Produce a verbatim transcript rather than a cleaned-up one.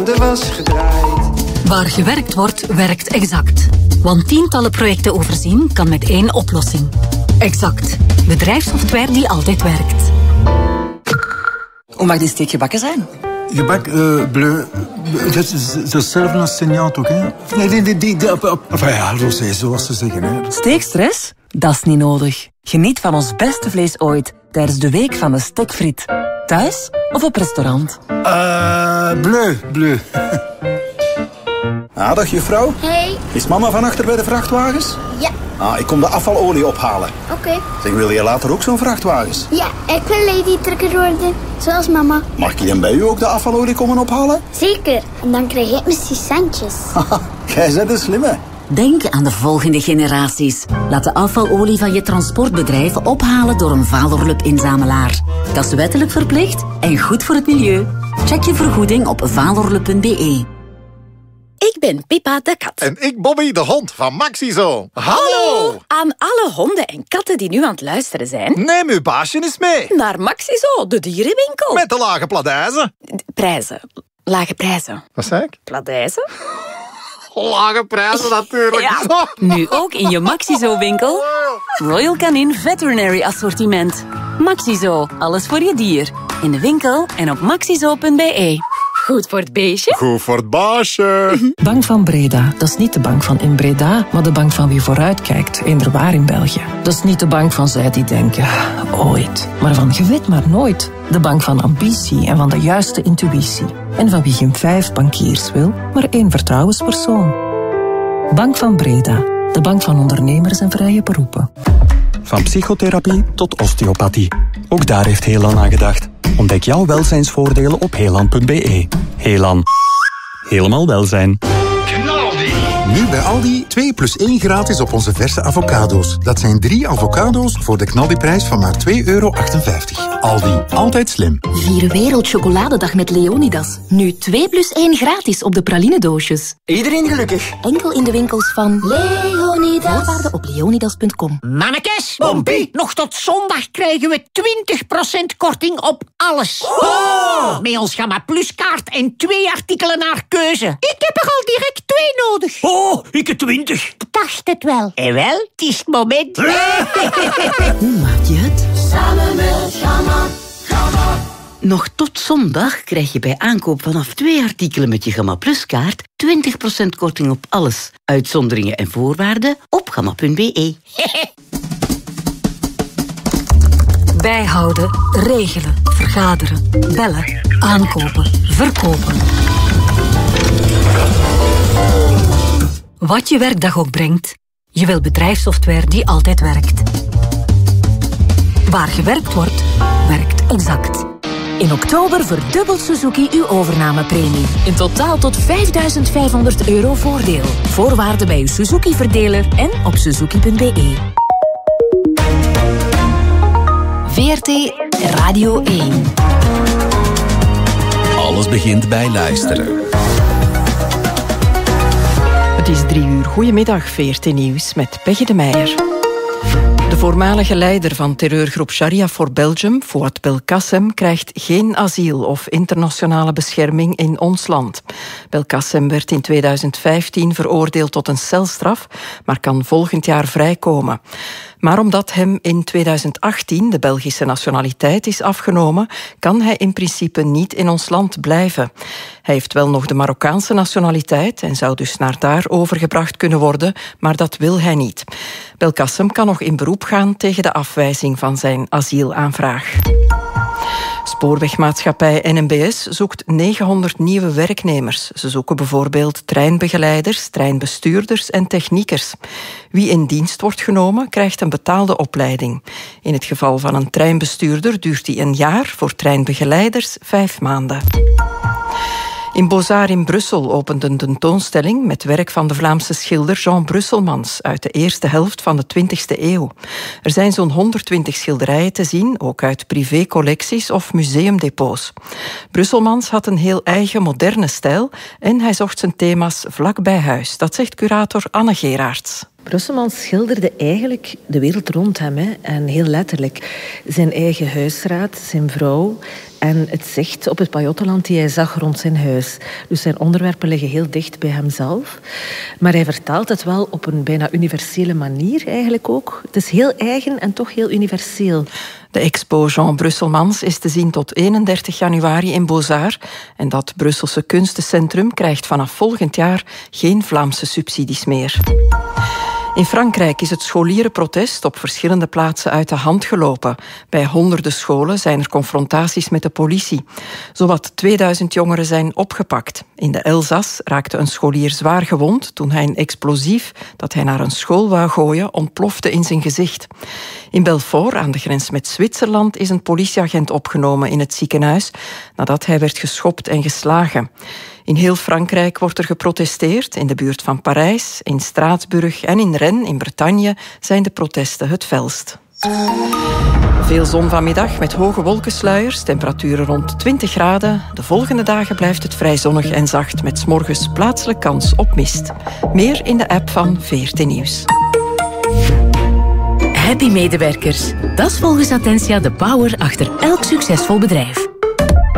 de was gedraaid. Waar gewerkt wordt, werkt Exact. Want tientallen projecten overzien kan met één oplossing. Exact. Bedrijfssoftware die altijd werkt. Hoe mag die steek gebakken zijn? Gebak, uh, bleu, dat is hetzelfde als signaal toch, hè? Nee, die, die, die, die, enfin, ja, rosé, zoals ze zeggen, hè. Steekstress? Dat is niet nodig. Geniet van ons beste vlees ooit tijdens de week van de stekfriet. Thuis of op restaurant? Uh, bleu, bleu. Ah, dag juffrouw. Hey. Is mama van achter bij de vrachtwagens? Ja. Ah, ik kom de afvalolie ophalen. Oké. Okay. Zeg, wil je later ook zo'n vrachtwagens? Ja, ik wil lady trucker worden, zoals mama. Mag ik dan bij u ook de afvalolie komen ophalen? Zeker, en dan krijg ik misschien centjes. Haha, jij bent een slimme. Denk aan de volgende generaties. Laat de afvalolie van je transportbedrijf ophalen door een Valorlup-inzamelaar. Dat is wettelijk verplicht en goed voor het milieu. Check je vergoeding op valorlup punt b e. Ik ben Pippa de kat. En ik Bobby de hond van Maxizo. Hallo! Aan alle honden en katten die nu aan het luisteren zijn. Neem uw baasje eens mee. Naar Maxizo, de dierenwinkel. Met de lage pladijzen. Prijzen. Lage prijzen. Wat zei ik? Pladijzen? Lage prijzen natuurlijk. Ja. Nu ook in je Maxizo-winkel. Royal Canin Veterinary Assortiment. Maxizo, alles voor je dier. In de winkel en op maxizo punt b e. Goed voor het beestje. Goed voor het baasje. Bank van Breda, dat is niet de bank van in Breda, maar de bank van wie vooruitkijkt, eender waar in België. Dat is niet de bank van zij die denken, ooit, maar van je weet maar nooit. De bank van ambitie en van de juiste intuïtie. En van wie geen vijf bankiers wil, maar één vertrouwenspersoon. Bank van Breda, de bank van ondernemers en vrije beroepen. Van psychotherapie tot osteopathie. Ook daar heeft Helan aan gedacht. Ontdek jouw welzijnsvoordelen op helan punt b e. Helan. Helemaal welzijn. Nu bij Aldi twee plus één gratis op onze verse avocado's. Dat zijn drie avocado's voor de knaldiprijs van maar twee euro achtenvijftig. Aldi, altijd slim. Vier Wereldchocoladedag met Leonidas. Nu twee plus één gratis op de pralinedoosjes. Iedereen gelukkig. Enkel in de winkels van Leonidas. Voorwaarden op leonidas punt com. Mannekes, Bompie, nog tot zondag krijgen we twintig procent korting op alles. Oh! Met ons Gamma Plus kaart en twee artikelen naar keuze. Ik heb er al direct twee nodig. Oh, ik heb twintig. Ik dacht het wel. En wel, het is het moment. Hoe maak je het? Samen met Gamma, Gamma. Nog tot zondag krijg je bij aankoop vanaf twee artikelen met je Gamma Plus kaart twintig procent korting op alles. Uitzonderingen en voorwaarden op gamma punt b e. Bijhouden, regelen, vergaderen, bellen, aankopen, verkopen. Wat je werkdag ook brengt, je wil bedrijfssoftware die altijd werkt. Waar gewerkt wordt, werkt Exact. In oktober verdubbelt Suzuki uw overnamepremie. In totaal tot vijfduizend vijfhonderd euro voordeel. Voorwaarden bij uw Suzuki-verdeler en op suzuki punt b e. V R T Radio één. Alles begint bij luisteren. Het is drie uur. Goedemiddag, V R T Nieuws met Peggy de Meijer. De voormalige leider van terreurgroep Sharia for Belgium, Fouad Belkacem, krijgt geen asiel of internationale bescherming in ons land. Belkacem werd in tweeduizend vijftien veroordeeld tot een celstraf, maar kan volgend jaar vrijkomen. Maar omdat hem in tweeduizend achttien de Belgische nationaliteit is afgenomen, kan hij in principe niet in ons land blijven. Hij heeft wel nog de Marokkaanse nationaliteit en zou dus naar daar overgebracht kunnen worden, maar dat wil hij niet. Belkacem kan nog in beroep gaan tegen de afwijzing van zijn asielaanvraag. Spoorwegmaatschappij N M B S zoekt negenhonderd nieuwe werknemers. Ze zoeken bijvoorbeeld treinbegeleiders, treinbestuurders en techniekers. Wie in dienst wordt genomen, krijgt een betaalde opleiding. In het geval van een treinbestuurder duurt die een jaar, voor treinbegeleiders vijf maanden. In Beaux-Arts in Brussel opent een tentoonstelling met werk van de Vlaamse schilder Jean Brusselmans uit de eerste helft van de twintigste eeuw. Er zijn zo'n honderdtwintig schilderijen te zien, ook uit privécollecties of museumdepots. Brusselmans had een heel eigen moderne stijl en hij zocht zijn thema's vlak bij huis. Dat zegt curator Anne Geraerts. Brusselmans schilderde eigenlijk de wereld rond hem. Hè. En heel letterlijk. Zijn eigen huisraad, zijn vrouw en het zicht op het Pajottenland die hij zag rond zijn huis. Dus zijn onderwerpen liggen heel dicht bij hemzelf. Maar hij vertaalt het wel op een bijna universele manier eigenlijk ook. Het is heel eigen en toch heel universeel. De expo Jean Brusselmans is te zien tot eenendertig januari in Beaux-Arts. En dat Brusselse kunstencentrum krijgt vanaf volgend jaar geen Vlaamse subsidies meer. In Frankrijk is het scholierenprotest op verschillende plaatsen uit de hand gelopen. Bij honderden scholen zijn er confrontaties met de politie. Zowat tweeduizend jongeren zijn opgepakt. In de Elzas raakte een scholier zwaar gewond toen hij een explosief dat hij naar een school wou gooien ontplofte in zijn gezicht. In Belfort, aan de grens met Zwitserland, is een politieagent opgenomen in het ziekenhuis nadat hij werd geschopt en geslagen. In heel Frankrijk wordt er geprotesteerd. In de buurt van Parijs, in Straatsburg en in Rennes in Bretagne zijn de protesten het felst. Veel zon vanmiddag met hoge wolkensluiers, temperaturen rond twintig graden. De volgende dagen blijft het vrij zonnig en zacht met 's morgens plaatselijk kans op mist. Meer in de app van V R T Nieuws. Happy medewerkers. Dat is volgens Attentia de power achter elk succesvol bedrijf.